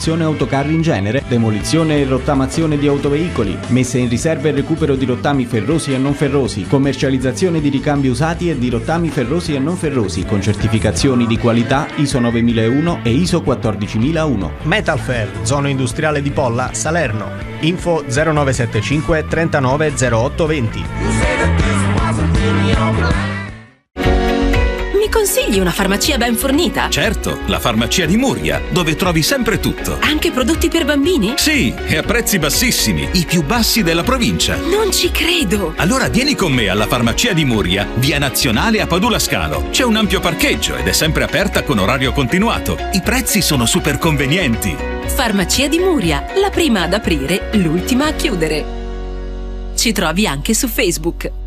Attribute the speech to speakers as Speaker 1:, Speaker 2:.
Speaker 1: manutenzione autocarri in genere, demolizione e rottamazione di autoveicoli, messa in riserva e recupero di rottami ferrosi e non ferrosi, commercializzazione di ricambi usati e di rottami ferrosi e non ferrosi con certificazioni di qualità ISO 9001 e ISO 14001.
Speaker 2: Metalfair, zona industriale di Polla, Salerno. Info 0975 39 0820.
Speaker 3: Mi consigli una farmacia ben fornita?
Speaker 4: Certo, la farmacia di Muria, dove trovi sempre tutto.
Speaker 3: Anche prodotti per bambini?
Speaker 4: Sì, e a prezzi bassissimi, i più bassi della provincia.
Speaker 3: Non ci credo!
Speaker 4: Allora vieni con me alla farmacia di Muria, via Nazionale a Padula Scalo. C'è un ampio parcheggio ed è sempre aperta con orario continuato. I prezzi sono super convenienti.
Speaker 3: Farmacia di Muria, la prima ad aprire, l'ultima a chiudere. Ci trovi anche su Facebook.